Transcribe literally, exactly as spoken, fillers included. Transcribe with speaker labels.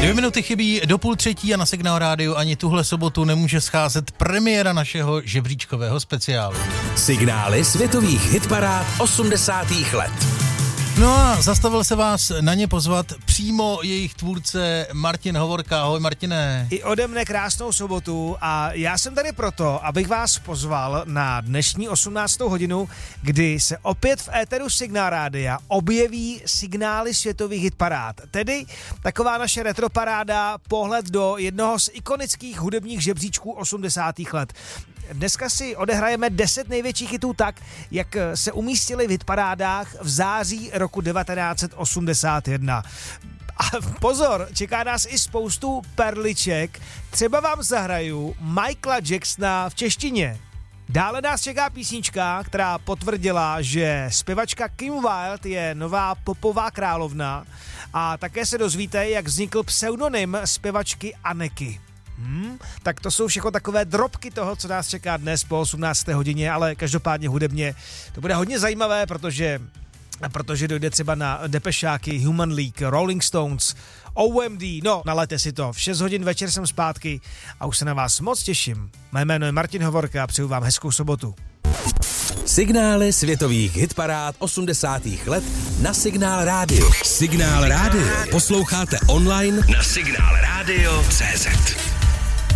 Speaker 1: Dvě minuty chybí do půl třetí a na Signál rádiu ani tuhle sobotu nemůže scházet premiéra našeho žebříčkového speciálu.
Speaker 2: Signály světových hitparád osmdesátých let.
Speaker 1: No a zastavil se vás na ně pozvat přímo jejich tvůrce Martin Hovorka. Ahoj Martine.
Speaker 3: I ode mne krásnou sobotu a já jsem tady proto, abych vás pozval na dnešní osmnáctou hodinu, kdy se opět v éteru Signál rádia objeví signály světových hitparád. Tedy taková naše retroparáda, pohled do jednoho z ikonických hudebních žebříčků osmdesátých let. Dneska si odehrajeme deset největších hitů tak, jak se umístily v hitparádách v září roku devatenáct set osmdesát jedna. A pozor, čeká nás i spoustu perliček. Třeba vám zahraju Michaela Jacksona v češtině. Dále nás čeká písnička, která potvrdila, že zpěvačka Kim Wilde je nová popová královna a také se dozvíte, jak vznikl pseudonym zpěvačky Aneky. Hmm, tak to jsou všechno takové drobky toho, co nás čeká dnes po osmnácté hodině, ale každopádně hudebně to bude hodně zajímavé, protože, protože dojde třeba na depešáky Human League, Rolling Stones, O M D, no nalejte si to, v šest hodin večer jsem zpátky a už se na vás moc těším. Mé jméno je Martin Hovorka a přeju vám hezkou sobotu.
Speaker 2: Signály světových hitparád osmdesátých let na Signál rádiu. Signál rádio. Posloucháte online na signál rádio tečka cé zet.